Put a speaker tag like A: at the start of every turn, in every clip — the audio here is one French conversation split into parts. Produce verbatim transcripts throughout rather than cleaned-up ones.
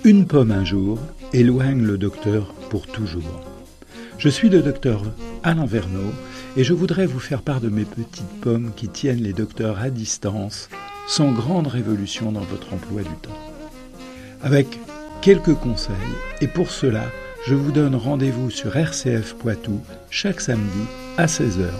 A: Une pomme un jour éloigne le docteur pour toujours. Je suis le docteur Alain Verneau et je voudrais vous faire part de mes petites pommes qui tiennent les docteurs à distance sans grande révolution dans votre emploi du temps. Avec quelques conseils, et pour cela, je vous donne rendez-vous sur R C F Poitou chaque samedi à seize heures.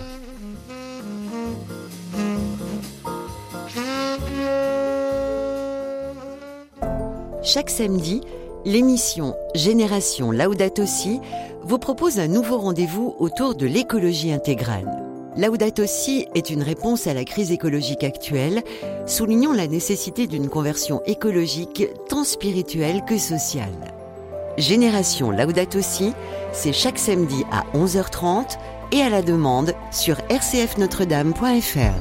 B: Chaque samedi, l'émission Génération Laudato Si vous propose un nouveau rendez-vous autour de l'écologie intégrale. Laudato Si est une réponse à la crise écologique actuelle, soulignant la nécessité d'une conversion écologique tant spirituelle que sociale. Génération Laudato Si, c'est chaque samedi à onze heures trente et à la demande sur r c f notre dame point f r.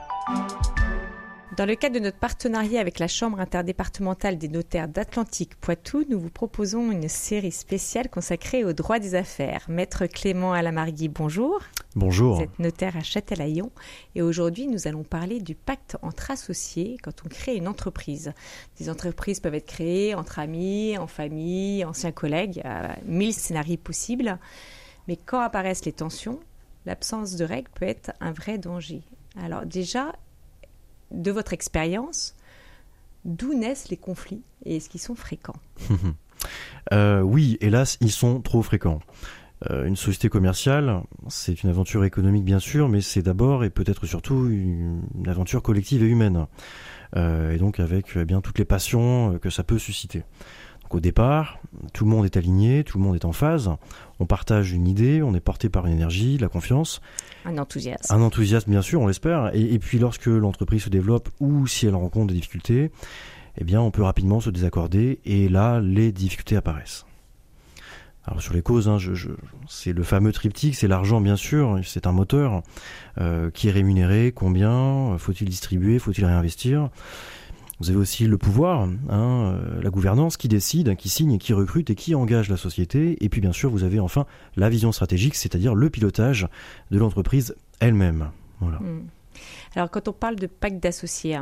C: Dans le cadre de notre partenariat avec la Chambre interdépartementale des notaires d'Atlantique-Poitou, nous vous proposons une série spéciale consacrée aux droits des affaires. Maître Clément Alamargui, bonjour.
D: Bonjour.
C: Vous êtes notaire à Châtelaillon et aujourd'hui nous allons parler du pacte entre associés quand on crée une entreprise. Des entreprises peuvent être créées entre amis, en famille, anciens collègues, il y a mille scénarios possibles. Mais quand apparaissent les tensions, l'absence de règles peut être un vrai danger. Alors déjà, de votre expérience, d'où naissent les conflits et est-ce qu'ils sont fréquents ?
D: euh, Oui, hélas, ils sont trop fréquents. Euh, une société commerciale, c'est une aventure économique bien sûr, mais c'est d'abord et peut-être surtout une, une aventure collective et humaine. Euh, et donc avec eh bien toutes les passions que ça peut susciter. Donc au départ, tout le monde est aligné, tout le monde est en phase. On partage une idée, on est porté par une énergie, de la confiance.
C: Un enthousiasme.
D: Un enthousiasme, bien sûr, on l'espère. Et, et puis, lorsque l'entreprise se développe ou si elle rencontre des difficultés, eh bien, on peut rapidement se désaccorder et là, les difficultés apparaissent. Alors, sur les causes, hein, je, je, c'est le fameux triptyque, c'est l'argent, bien sûr, c'est un moteur euh, qui est rémunéré, combien, faut-il distribuer, faut-il réinvestir ? Vous avez aussi le pouvoir, hein, la gouvernance qui décide, qui signe, qui recrute et qui engage la société. Et puis bien sûr, vous avez enfin la vision stratégique, c'est-à-dire le pilotage de l'entreprise elle-même. Voilà.
C: Mmh. Alors quand on parle de pacte d'associés,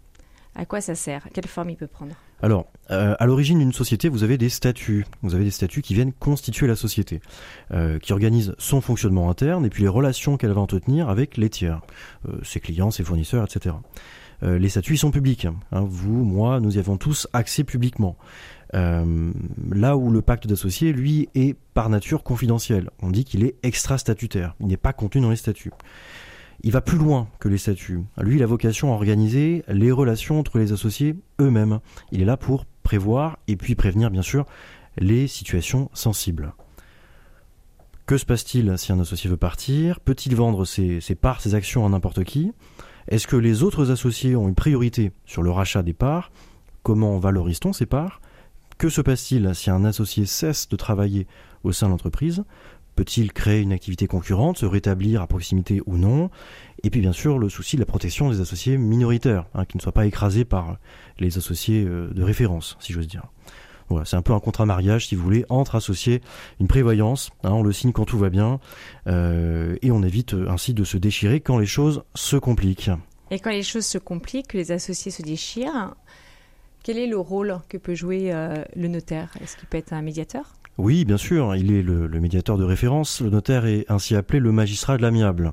C: à quoi ça sert ? Quelle forme il peut prendre ?
D: Alors, euh, à l'origine d'une société, vous avez des statuts. Vous avez des statuts qui viennent constituer la société, euh, qui organisent son fonctionnement interne et puis les relations qu'elle va entretenir avec les tiers, euh, ses clients, ses fournisseurs, et cetera. Euh, les statuts ils sont publics. Hein. Vous, moi, nous y avons tous accès publiquement. Euh, là où le pacte d'associés, lui, est par nature confidentiel. On dit qu'il est extra-statutaire. Il n'est pas contenu dans les statuts. Il va plus loin que les statuts. Lui, il a vocation à organiser les relations entre les associés eux-mêmes. Il est là pour prévoir et puis prévenir, bien sûr, les situations sensibles. Que se passe-t-il si un associé veut partir ? Peut-il vendre ses, ses parts, ses actions à n'importe qui ? Est-ce que les autres associés ont une priorité sur le rachat des parts ? Comment valorise-t-on ces parts ? Que se passe-t-il si un associé cesse de travailler au sein de l'entreprise ? Peut-il créer une activité concurrente, se rétablir à proximité ou non ? Et puis bien sûr, le souci de la protection des associés minoritaires, hein, qui ne soient pas écrasés par les associés de référence, si j'ose dire. Voilà, c'est un peu un contrat mariage, si vous voulez, entre associés, une prévoyance, hein, on le signe quand tout va bien, euh, et on évite ainsi de se déchirer quand les choses se compliquent.
C: Et quand les choses se compliquent, que les associés se déchirent, quel est le rôle que peut jouer euh, le notaire ? Est-ce qu'il peut être un médiateur ?
D: Oui, bien sûr, il est le, le médiateur de référence. Le notaire est ainsi appelé le magistrat de l'amiable.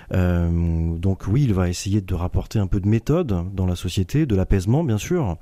D: Euh, donc oui, il va essayer de rapporter un peu de méthode dans la société, de l'apaisement, bien sûr.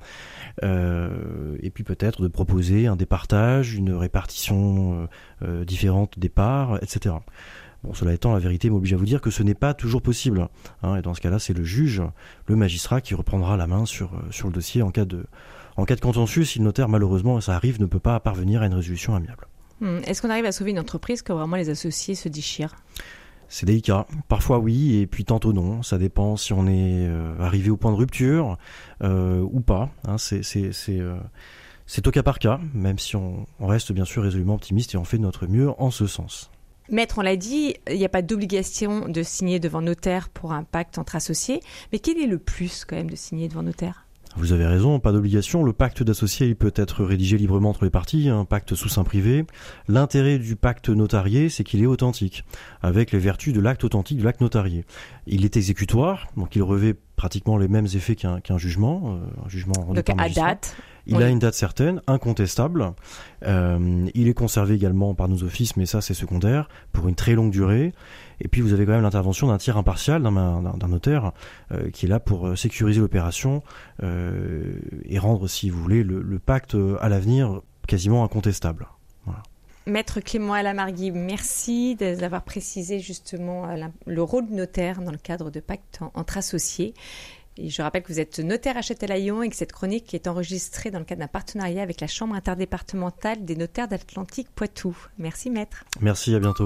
D: Euh, et puis peut-être de proposer un départage, une répartition euh, différente des parts, et cetera. Bon, cela étant, la vérité m'oblige à vous dire que ce n'est pas toujours possible. Hein, et dans ce cas-là, c'est le juge, le magistrat, qui reprendra la main sur, sur le dossier en cas de, en cas de contentieux, si le notaire, malheureusement, ça arrive, ne peut pas parvenir à une résolution amiable.
C: Hum, est-ce qu'on arrive à sauver une entreprise quand vraiment les associés se déchirent ?
D: C'est délicat. Parfois oui, et puis tantôt non. Ça dépend si on est euh, arrivé au point de rupture euh, ou pas. Hein, c'est, c'est, c'est, euh, c'est au cas par cas, même si on, on reste bien sûr résolument optimiste et on fait de notre mieux en ce sens.
C: Maître, on l'a dit, il n'y a pas d'obligation de signer devant notaire pour un pacte entre associés, mais quel est le plus quand même de signer devant notaire ?
D: Vous avez raison, pas d'obligation. Le pacte d'associés il peut être rédigé librement entre les parties, un pacte sous seing privé. L'intérêt du pacte notarié, c'est qu'il est authentique, avec les vertus de l'acte authentique de l'acte notarié. Il est exécutoire, donc il revêt pratiquement les mêmes effets qu'un, qu'un jugement, euh, un jugement rendu
C: donc
D: par
C: à
D: magistrat.
C: date.
D: Il
C: oui.
D: a une date certaine, incontestable. Euh, il est conservé également par nos offices, mais ça c'est secondaire, pour une très longue durée. Et puis vous avez quand même l'intervention d'un tiers impartial, d'un, d'un, d'un notaire, euh, qui est là pour sécuriser l'opération euh, et rendre, si vous voulez, le, le pacte à l'avenir quasiment incontestable. Voilà.
C: Maître Clément Alamargui, merci d'avoir précisé justement le rôle de notaire dans le cadre de pacte entre associés. Et je rappelle que vous êtes notaire à Châtelaillon et que cette chronique est enregistrée dans le cadre d'un partenariat avec la Chambre interdépartementale des notaires d'Atlantique-Poitou. Merci maître.
D: Merci, à bientôt.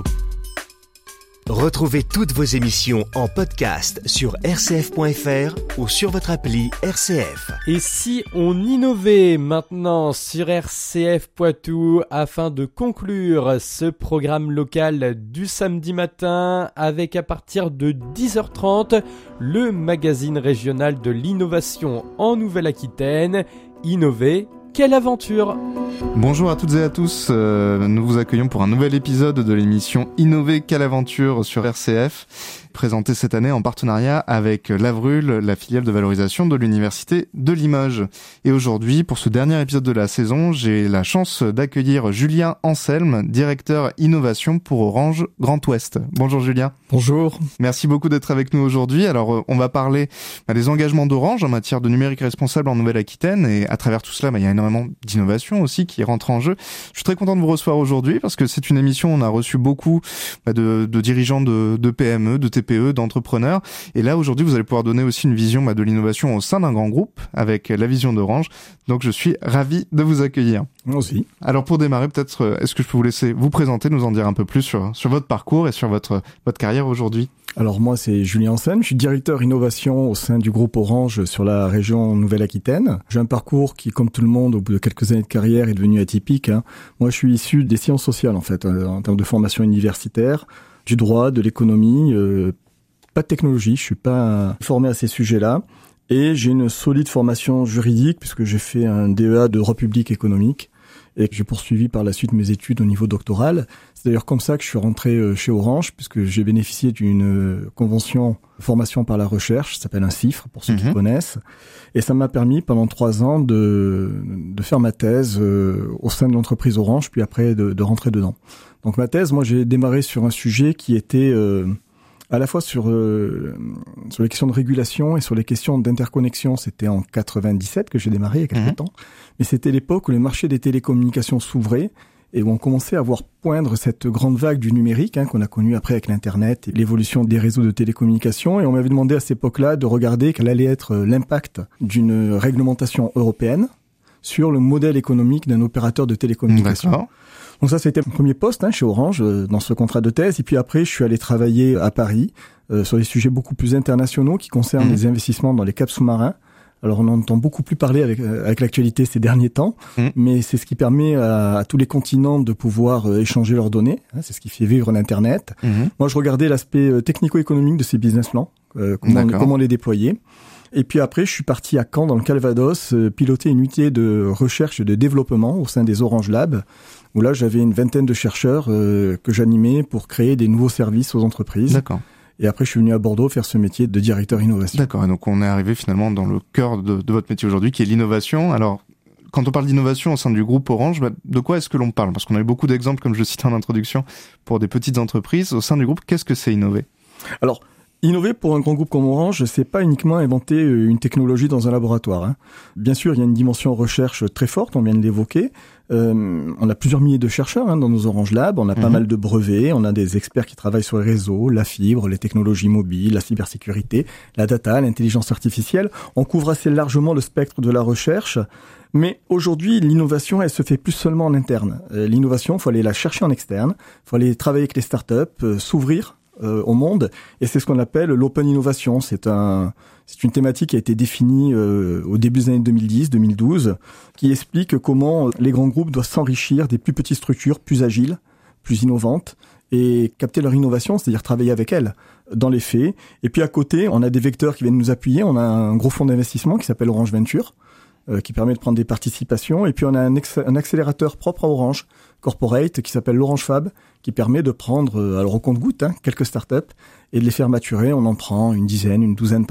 E: Retrouvez toutes vos émissions en podcast sur r c f point f r ou sur votre appli R C F.
F: Et si on innovait maintenant sur R C F Poitou afin de conclure ce programme local du samedi matin avec à partir de dix heures trente le magazine régional de l'innovation en Nouvelle-Aquitaine, Innover, quelle aventure!
G: Bonjour à toutes et à tous, euh, nous vous accueillons pour un nouvel épisode de l'émission Innover, quelle aventure sur R C F, présentée cette année en partenariat avec l'Avrul, la filiale de valorisation de l'Université de Limoges. Et aujourd'hui, pour ce dernier épisode de la saison, j'ai la chance d'accueillir Julien Anselme, directeur innovation pour Orange Grand Ouest. Bonjour Julien.
H: Bonjour.
G: Merci beaucoup d'être avec nous aujourd'hui. Alors, on va parler bah, des engagements d'Orange en matière de numérique responsable en Nouvelle-Aquitaine, et à travers tout cela, bah, il y a énormément d'innovation aussi qui rentre en jeu. Je suis très content de vous recevoir aujourd'hui parce que c'est une émission où on a reçu beaucoup bah, de, de dirigeants de, de P M E, de T P E, d'entrepreneurs. Et là, aujourd'hui, vous allez pouvoir donner aussi une vision bah, de l'innovation au sein d'un grand groupe avec la vision d'Orange. Donc, je suis ravi de vous accueillir.
H: Moi aussi.
G: Alors, pour démarrer, peut-être, est-ce que je peux vous laisser vous présenter, nous en dire un peu plus sur, sur votre parcours et sur votre, votre carrière aujourd'hui?
H: Alors, moi, c'est Julien Anselme. Je suis directeur innovation au sein du groupe Orange sur la région Nouvelle-Aquitaine. J'ai un parcours qui, comme tout le monde, au bout de quelques années de carrière, est devenu atypique. Hein. Moi, je suis issu des sciences sociales, en fait, en termes de formation universitaire, du droit, de l'économie, euh, pas de technologie. Je suis pas formé à ces sujets-là. Et j'ai une solide formation juridique puisque j'ai fait un D E A de droit public économique et que j'ai poursuivi par la suite mes études au niveau doctoral. C'est d'ailleurs comme ça que je suis rentré chez Orange, puisque j'ai bénéficié d'une convention formation par la recherche, ça s'appelle un C I F R pour ceux mmh. qui connaissent, et ça m'a permis pendant trois ans de, de faire ma thèse euh, au sein de l'entreprise Orange, puis après de, de rentrer dedans. Donc ma thèse, moi j'ai démarré sur un sujet qui était euh, à la fois sur euh, sur les questions de régulation et sur les questions d'interconnexion. C'était en quatre-vingt-dix-sept que j'ai démarré il y a quelques mmh. temps, mais c'était l'époque où le marché des télécommunications s'ouvrait et où on commençait à voir poindre cette grande vague du numérique hein, qu'on a connue après avec l'Internet et l'évolution des réseaux de télécommunications. Et on m'avait demandé à cette époque-là de regarder quel allait être l'impact d'une réglementation européenne sur le modèle économique d'un opérateur de télécommunications. D'accord. Donc ça, c'était mon premier poste hein, chez Orange, euh, dans ce contrat de thèse. Et puis après, je suis allé travailler à Paris euh, sur des sujets beaucoup plus internationaux qui concernent mmh. les investissements dans les câbles sous-marins. Alors on en entend beaucoup plus parler avec, euh, avec l'actualité ces derniers temps, mmh. mais c'est ce qui permet à, à tous les continents de pouvoir euh, échanger leurs données. Hein, c'est ce qui fait vivre l'Internet. Mmh. Moi, je regardais l'aspect euh, technico-économique de ces business plans, euh, comment, comment les déployer. Et puis après, je suis parti à Caen, dans le Calvados, euh, piloter une unité de recherche et de développement au sein des Orange Labs, où là, j'avais une vingtaine de chercheurs euh, que j'animais pour créer des nouveaux services aux entreprises. D'accord. Et après, je suis venu à Bordeaux faire ce métier de directeur innovation.
G: D'accord. Et donc, on est arrivé finalement dans le cœur de, de votre métier aujourd'hui, qui est l'innovation. Alors, quand on parle d'innovation au sein du groupe Orange, bah, de quoi est-ce que l'on parle? Parce qu'on a eu beaucoup d'exemples, comme je le citais en introduction, pour des petites entreprises. Au sein du groupe, qu'est-ce que c'est innover? Alors, innover pour un grand groupe comme Orange, c'est pas uniquement inventer une technologie dans un laboratoire. Hein. Bien sûr, il y a une dimension recherche très forte, on vient de l'évoquer. Euh, on a plusieurs milliers de chercheurs hein, dans nos Orange Labs, on a mmh. pas mal de brevets, on a des experts qui travaillent sur les réseaux, la fibre, les technologies mobiles, la cybersécurité, la data, l'intelligence artificielle. On couvre assez largement le spectre de la recherche. Mais aujourd'hui, l'innovation, elle se fait plus seulement en interne. Euh, l'innovation, il faut aller la chercher en externe, il faut aller travailler avec les startups, euh, s'ouvrir Euh, au monde, et c'est ce qu'on appelle l'open innovation. C'est un, c'est une thématique qui a été définie euh, au début des années deux mille dix, deux mille douze, qui explique comment les grands groupes doivent s'enrichir des plus petites structures, plus agiles, plus innovantes, et capter leur innovation, c'est-à-dire travailler avec elles dans les faits. Et puis à côté, on a des vecteurs qui viennent nous appuyer. On a un gros fonds d'investissement qui s'appelle Orange Venture, euh, qui permet de prendre des participations. Et puis on a un, ex- un accélérateur propre à Orange Corporate qui s'appelle l'Orange Fab, qui permet de prendre, alors au compte-gouttes, hein, quelques startups et de les faire maturer. On en prend une dizaine, une douzaine par an.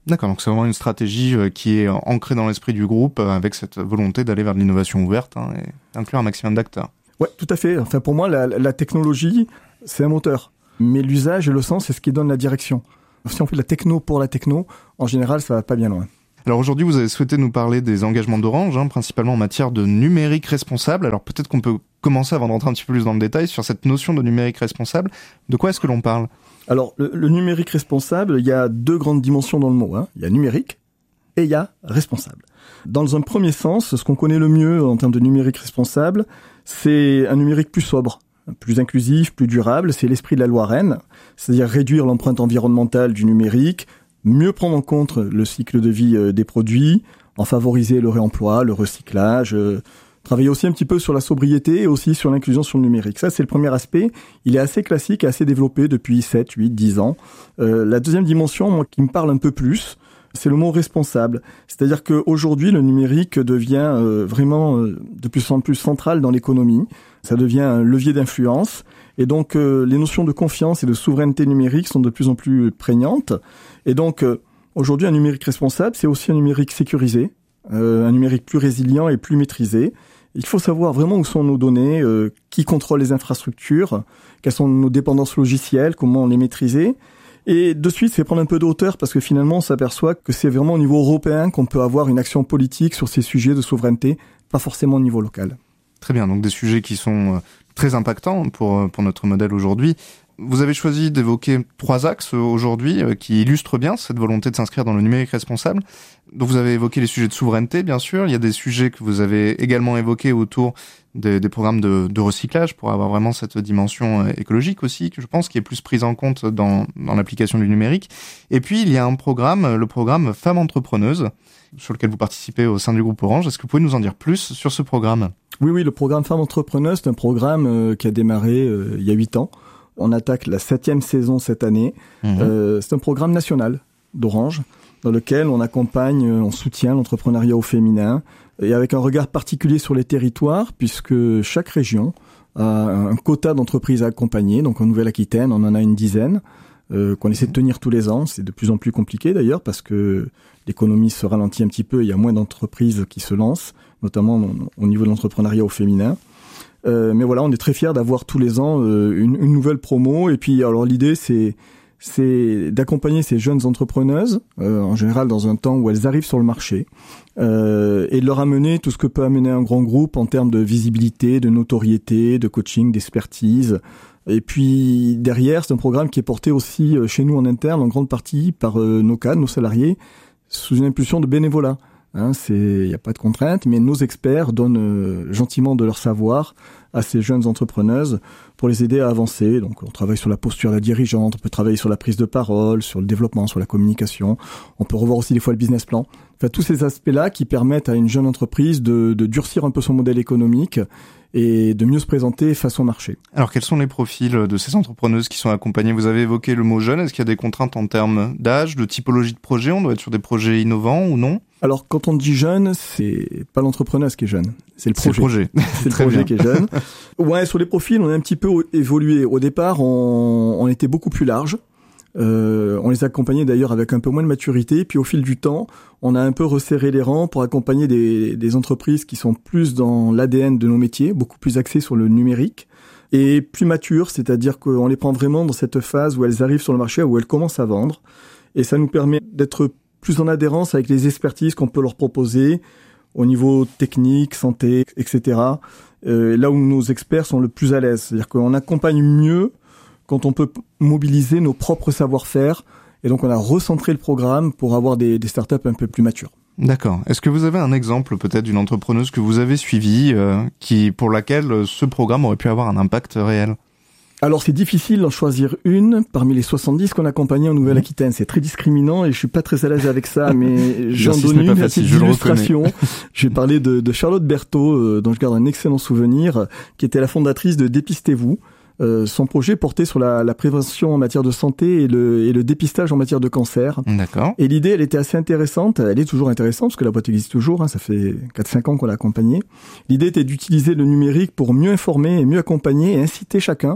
G: D'accord, donc c'est vraiment une stratégie qui est ancrée dans l'esprit du groupe avec cette volonté d'aller vers de l'innovation ouverte hein, et inclure un maximum d'acteurs.
H: Ouais, tout à fait. Enfin, pour moi, la, la technologie, c'est un moteur. Mais l'usage et le sens, c'est ce qui donne la direction. Si on fait de la techno pour la techno, en général, ça va pas bien loin.
G: Alors aujourd'hui, vous avez souhaité nous parler des engagements d'Orange, hein, principalement en matière de numérique responsable. Alors peut-être qu'on peut commencer, avant d'entrer un petit peu plus dans le détail, sur cette notion de numérique responsable. De quoi est-ce que l'on parle ?
H: Alors, le, le numérique responsable, il y a deux grandes dimensions dans le mot. Hein. Il y a numérique et il y a responsable. Dans un premier sens, ce qu'on connaît le mieux en termes de numérique responsable, c'est un numérique plus sobre, plus inclusif, plus durable. C'est l'esprit de la loi Rennes, c'est-à-dire réduire l'empreinte environnementale du numérique, mieux prendre en compte le cycle de vie des produits, en favoriser le réemploi, le recyclage, euh, travailler aussi un petit peu sur la sobriété et aussi sur l'inclusion sur le numérique. Ça, c'est le premier aspect. Il est assez classique et assez développé depuis sept, huit, dix ans. Euh, la deuxième dimension, moi, qui me parle un peu plus, c'est le mot responsable. C'est-à-dire qu'aujourd'hui, le numérique devient euh, vraiment euh, de plus en plus central dans l'économie. Ça devient un levier d'influence. Et donc, euh, les notions de confiance et de souveraineté numérique sont de plus en plus prégnantes. Et donc, euh, aujourd'hui, un numérique responsable, c'est aussi un numérique sécurisé, euh, un numérique plus résilient et plus maîtrisé. Il faut savoir vraiment où sont nos données, euh, qui contrôle les infrastructures, quelles sont nos dépendances logicielles, comment les maîtriser. Et de suite, c'est prendre un peu de hauteur parce que finalement, on s'aperçoit que c'est vraiment au niveau européen qu'on peut avoir une action politique sur ces sujets de souveraineté, pas forcément au niveau local.
G: Très bien, donc des sujets qui sont très impactants pour, pour notre modèle aujourd'hui. Vous avez choisi d'évoquer trois axes aujourd'hui qui illustrent bien cette volonté de s'inscrire dans le numérique responsable. Donc vous avez évoqué les sujets de souveraineté, bien sûr. Il y a des sujets que vous avez également évoqués autour des, des programmes de, de recyclage pour avoir vraiment cette dimension écologique aussi, que je pense qui est plus prise en compte dans, dans l'application du numérique. Et puis il y a un programme, le programme Femmes Entrepreneuses, sur lequel vous participez au sein du groupe Orange. Est-ce que vous pouvez nous en dire plus sur ce programme ?
H: Oui, oui, le programme Femmes Entrepreneuses, c'est un programme euh, qui a démarré euh, il y a huit ans. On attaque la septième saison cette année. Mmh. Euh, c'est un programme national d'Orange dans lequel on accompagne, on soutient l'entrepreneuriat au féminin et avec un regard particulier sur les territoires puisque chaque région a un quota d'entreprises à accompagner. Donc en Nouvelle-Aquitaine, on en a une dizaine euh, qu'on essaie de tenir tous les ans. C'est de plus en plus compliqué d'ailleurs parce que l'économie se ralentit un petit peu. Il y a moins d'entreprises qui se lancent, notamment au niveau de l'entrepreneuriat au féminin. Euh, mais voilà, on est très fiers d'avoir tous les ans euh, une, une nouvelle promo. Et puis, alors l'idée, c'est c'est d'accompagner ces jeunes entrepreneuses, euh, en général dans un temps où elles arrivent sur le marché, euh, et de leur amener tout ce que peut amener un grand groupe en termes de visibilité, de notoriété, de coaching, d'expertise. Et puis derrière, c'est un programme qui est porté aussi chez nous en interne, en grande partie par euh, nos cadres, nos salariés, sous une impulsion de bénévolat. Hein, c'est, il n'y a pas de contrainte, mais nos experts donnent euh, gentiment de leur savoir à ces jeunes entrepreneuses pour les aider à avancer. Donc, on travaille sur la posture de la dirigeante, on peut travailler sur la prise de parole, sur le développement, sur la communication. On peut revoir aussi des fois le business plan. Enfin, tous ces aspects-là qui permettent à une jeune entreprise de, de durcir un peu son modèle économique et de mieux se présenter face au marché.
G: Alors, quels sont les profils de ces entrepreneuses qui sont accompagnées ? Vous avez évoqué le mot jeune. Est-ce qu'il y a des contraintes en termes d'âge, de typologie de projet ? On doit être sur des projets innovants ou non ?
H: Alors, quand on dit jeune, c'est pas l'entrepreneuse qui est jeune, c'est le projet.
G: C'est le projet,
H: c'est le projet qui est jeune. Ouais, sur les profils, on a un petit peu évolué. Au départ, on, on était beaucoup plus large. Euh, on les accompagnait d'ailleurs avec un peu moins de maturité. Puis au fil du temps, on a un peu resserré les rangs pour accompagner des, des entreprises qui sont plus dans l'A D N de nos métiers, beaucoup plus axées sur le numérique et plus matures, c'est-à-dire qu'on les prend vraiment dans cette phase où elles arrivent sur le marché, où elles commencent à vendre. Et ça nous permet d'être plus en adhérence avec les expertises qu'on peut leur proposer au niveau technique, santé, et cetera. Euh, là où nos experts sont le plus à l'aise. C'est-à-dire qu'on accompagne mieux quand on peut mobiliser nos propres savoir-faire. Et donc, on a recentré le programme pour avoir des, des startups un peu plus matures.
G: D'accord. Est-ce que vous avez un exemple peut-être d'une entrepreneuse que vous avez suivie, euh, qui, pour laquelle ce programme aurait pu avoir un impact réel ?
H: Alors, c'est difficile d'en choisir une parmi les soixante-dix qu'on accompagnait en Nouvelle-Aquitaine. C'est très discriminant et je suis pas très à l'aise avec ça, mais j'en donne une à titre d'illustration. Je vais parler de, de Charlotte Berthaud, euh, dont je garde un excellent souvenir, qui était la fondatrice de Dépistez-vous. Euh, son projet portait sur la, la prévention en matière de santé et le, et le dépistage en matière de cancer.
G: D'accord.
H: Et l'idée, elle était assez intéressante. Elle est toujours intéressante parce que la boîte existe toujours. Hein, ça fait quatre cinq ans qu'on l'a accompagnée. L'idée était d'utiliser le numérique pour mieux informer et mieux accompagner et inciter chacun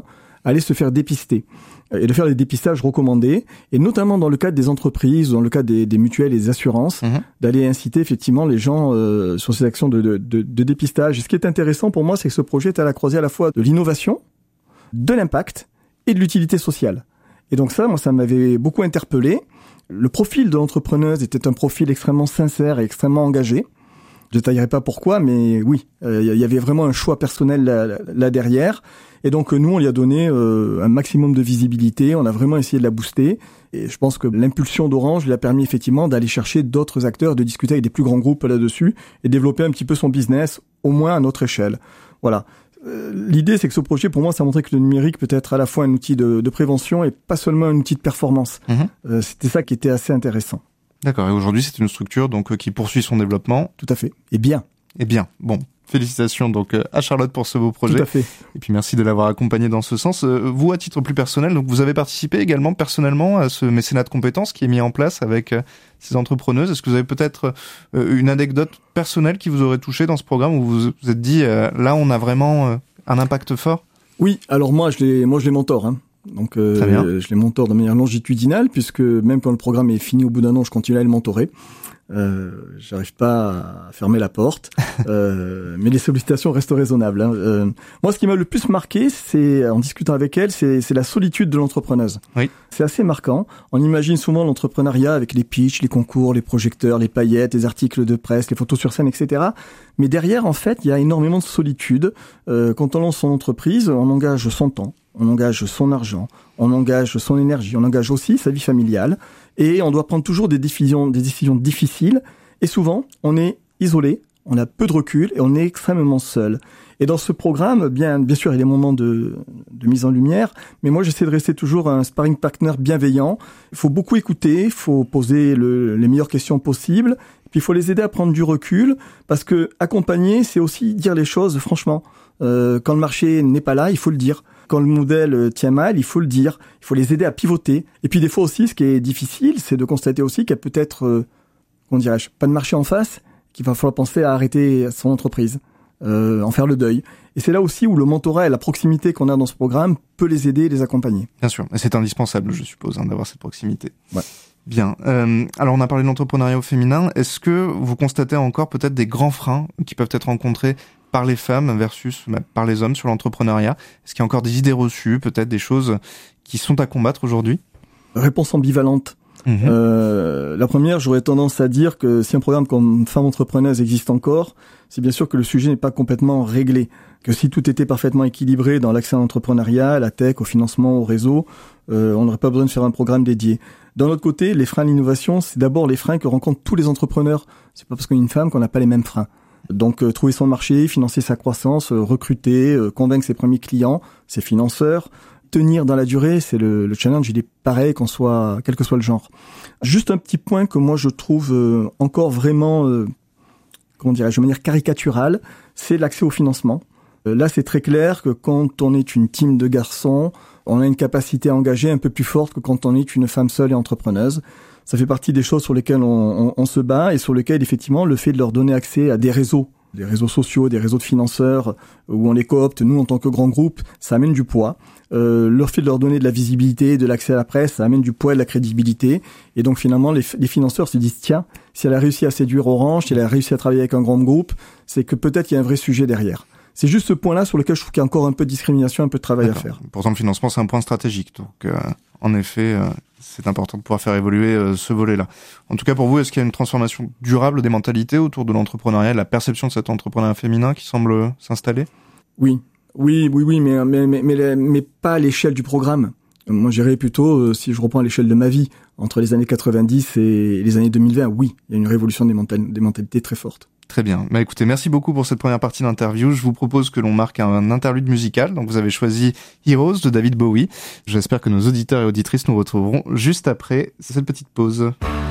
H: aller se faire dépister et de faire des dépistages recommandés, et notamment dans le cadre des entreprises, dans le cadre des, des mutuelles et des assurances, mmh. d'aller inciter effectivement les gens euh, sur ces actions de, de, de, de dépistage. Et ce qui est intéressant pour moi, c'est que ce projet est à la croisée à la fois de l'innovation, de l'impact et de l'utilité sociale. Et donc ça, moi, ça m'avait beaucoup interpellé. Le profil de l'entrepreneuse était un profil extrêmement sincère et extrêmement engagé. Je détaillerai pas pourquoi, mais oui, il euh, y avait vraiment un choix personnel là, là, là derrière. Et donc nous, on lui a donné euh, un maximum de visibilité. On a vraiment essayé de la booster. Et je pense que l'impulsion d'Orange lui a permis effectivement d'aller chercher d'autres acteurs, de discuter avec des plus grands groupes là-dessus et développer un petit peu son business, au moins à notre échelle. Voilà. Euh, l'idée, c'est que ce projet, pour moi, ça a montré que le numérique peut être à la fois un outil de, de prévention et pas seulement un outil de performance. Mmh. Euh, c'était ça qui était assez intéressant.
G: D'accord. Et aujourd'hui, c'est une structure donc euh, qui poursuit son développement.
H: Tout à fait. Et bien.
G: Et bien. Bon. Félicitations donc euh, à Charlotte pour ce beau projet.
H: Tout à fait.
G: Et puis merci de l'avoir accompagné dans ce sens. Euh, vous, à titre plus personnel, donc vous avez participé également personnellement à ce mécénat de compétences qui est mis en place avec euh, ces entrepreneuses. Est-ce que vous avez peut-être euh, une anecdote personnelle qui vous aurait touché dans ce programme où vous vous êtes dit euh, là on a vraiment euh, un impact fort?
H: Oui. Alors moi je les moi je les mentore. Hein. Donc euh, je les mentore de manière longitudinale puisque même quand le programme est fini au bout d'un an, je continue à le mentorer. Euh, j'arrive pas à fermer la porte, euh, mais les sollicitations restent raisonnables. Hein. Euh, moi, ce qui m'a le plus marqué, c'est en discutant avec elle, c'est, c'est la solitude de l'entrepreneuse.
G: Oui.
H: C'est assez marquant. On imagine souvent l'entrepreneuriat avec les pitchs, les concours, les projecteurs, les paillettes, les articles de presse, les photos sur scène, et cetera. Mais derrière, en fait, il y a énormément de solitude. Euh, quand on lance son entreprise, on engage son temps, on engage son argent, on engage son énergie, on engage aussi sa vie familiale. Et on doit prendre toujours des décisions, des décisions difficiles. Et souvent, on est isolé, on a peu de recul et on est extrêmement seul. Et dans ce programme, bien, bien sûr, il y a des moments de, de mise en lumière, mais moi, j'essaie de rester toujours un sparring partner bienveillant. Il faut beaucoup écouter, il faut poser le, les meilleures questions possibles, puis il faut les aider à prendre du recul, parce que accompagner, c'est aussi dire les choses franchement. Euh, quand le marché n'est pas là, il faut le dire. Quand le modèle tient mal, il faut le dire. Il faut les aider à pivoter. Et puis des fois aussi, ce qui est difficile, c'est de constater aussi qu'il y a peut-être, euh, comment dirais-je, pas de marché en face, qu'il va falloir penser à arrêter son entreprise, euh, en faire le deuil. Et c'est là aussi où le mentorat et la proximité qu'on a dans ce programme peut les aider et les accompagner.
G: Bien sûr, et c'est indispensable, je suppose, hein, d'avoir cette proximité.
H: Ouais.
G: Bien. Euh, alors, on a parlé de l'entrepreneuriat au féminin. Est-ce que vous constatez encore peut-être des grands freins qui peuvent être rencontrés par les femmes versus bah, par les hommes sur l'entrepreneuriat? Est-ce qu'il y a encore des idées reçues, peut-être des choses qui sont à combattre aujourd'hui?
H: Réponse ambivalente. Mmh. Euh, la première, j'aurais tendance à dire que si un programme comme Femmes Entrepreneuses existe encore, c'est bien sûr que le sujet n'est pas complètement réglé. Que si tout était parfaitement équilibré dans l'accès à l'entrepreneuriat, à la tech, au financement, au réseau, euh, on n'aurait pas besoin de faire un programme dédié. D'un autre côté, les freins à l'innovation, c'est d'abord les freins que rencontrent tous les entrepreneurs. C'est pas parce qu'on est une femme qu'on n'a pas les mêmes freins. Donc euh, trouver son marché, financer sa croissance, euh, recruter, euh, convaincre ses premiers clients, ses financeurs, tenir dans la durée, c'est le, le challenge, il est pareil qu'on soit, quel que soit le genre. Juste un petit point que moi je trouve euh, encore vraiment, euh, comment dirais-je, de manière caricaturale, c'est l'accès au financement. Euh, là, c'est très clair que quand on est une team de garçons, on a une capacité à engager un peu plus forte que quand on est une femme seule et entrepreneuse. Ça fait partie des choses sur lesquelles on, on, on se bat et sur lesquelles, effectivement, le fait de leur donner accès à des réseaux, des réseaux sociaux, des réseaux de financeurs, où on les coopte, nous, en tant que grand groupe, ça amène du poids. Euh, le fait de leur donner de la visibilité, de l'accès à la presse, ça amène du poids et de la crédibilité. Et donc, finalement, les, les financeurs se disent, tiens, si elle a réussi à séduire Orange, si elle a réussi à travailler avec un grand groupe, c'est que peut-être il y a un vrai sujet derrière. C'est juste ce point-là sur lequel je trouve qu'il y a encore un peu de discrimination, un peu de travail D'accord. à faire.
G: Pourtant, le financement, c'est un point stratégique. Donc, euh, en effet, euh, c'est important de pouvoir faire évoluer euh, ce volet-là. En tout cas, pour vous, est-ce qu'il y a une transformation durable des mentalités autour de l'entrepreneuriat, la perception de cet entrepreneuriat féminin qui semble s'installer?
H: Oui, oui, oui, oui, mais, mais, mais, mais, mais pas à l'échelle du programme. Moi, je dirais plutôt, euh, si je reprends à l'échelle de ma vie, entre les années quatre-vingt-dix et les années deux mille vingt, oui, il y a une révolution des, mental- des mentalités très forte.
G: Très bien. Bah écoutez, merci beaucoup pour cette première partie d'interview. Je vous propose que l'on marque un interlude musical. Donc vous avez choisi Heroes de David Bowie. J'espère que nos auditeurs et auditrices nous retrouveront juste après cette petite pause.